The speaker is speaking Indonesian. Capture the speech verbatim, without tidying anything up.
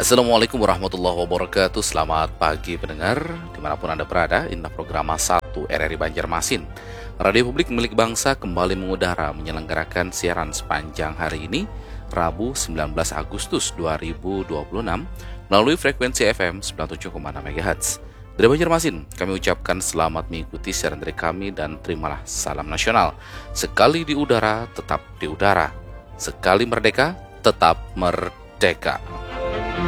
Assalamualaikum warahmatullahi wabarakatuh. Selamat pagi pendengar dimanapun Anda berada. Inilah program satu R R I Banjarmasin, Radio Publik milik bangsa, kembali mengudara menyelenggarakan siaran sepanjang hari ini, Rabu sembilan belas Agustus dua ribu dua puluh enam, melalui frekuensi F M sembilan puluh tujuh koma enam MHz. Dari Banjarmasin, kami ucapkan selamat mengikuti siaran dari kami dan terimalah salam nasional. Sekali di udara, tetap di udara. Sekali merdeka, tetap merdeka.